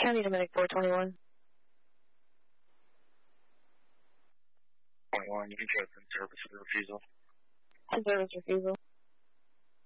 County to Medic 421. 21, you can check in service refusal. Service refusal.